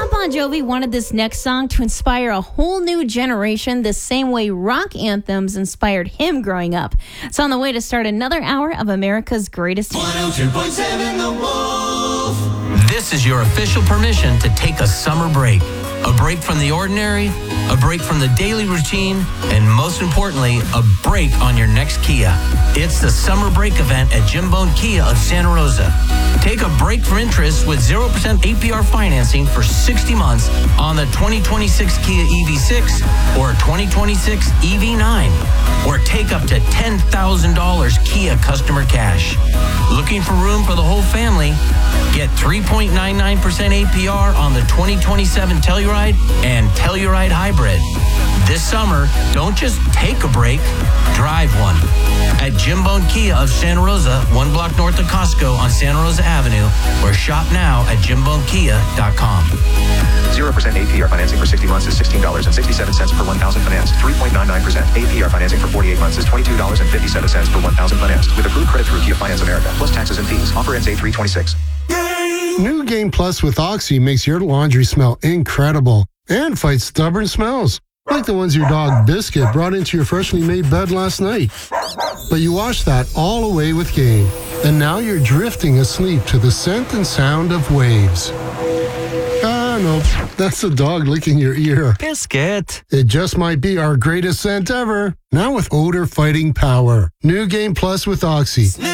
Bon Jovi wanted this next song to inspire a whole new generation the same way rock anthems inspired him growing up. It's on the way to start another hour of America's Greatest Hits. 102.7 The Wolf. This is your official permission to take a summer break. A break from the ordinary, a break from the daily routine, and most importantly, a break on your next Kia. It's the Summer Break event at Jim Bone Kia of Santa Rosa. Take a break from interest with 0% APR financing for 60 months on the 2026 Kia EV6 or 2026 EV9. Or take up to $10,000 Kia customer cash. Looking for room for the whole family? Get 3.99% APR on the 2027 Telluride and Telluride Hybrid. This summer, don't just take a break, drive one. At Jim Bone Kia of Santa Rosa, 1 block north of Costco on Santa Rosa Avenue, or shop now at jimbonekia.com. 0% APR financing for 60 months is $16.67 per 1,000 financed. 3.99% APR financing for 48 months is $22.57 per 1,000 financed. With approved credit through Kia Finance America, plus taxes and fees. Offer ends 8/3/26. New Game Plus with Oxy makes your laundry smell incredible and fights stubborn smells, like the ones your dog Biscuit brought into your freshly made bed last night. But you washed that all away with Game, and now you're drifting asleep to the scent and sound of waves. No, that's the dog licking your ear. Biscuit. It just might be our greatest scent ever. Now with odor fighting power. New Game Plus with Oxy.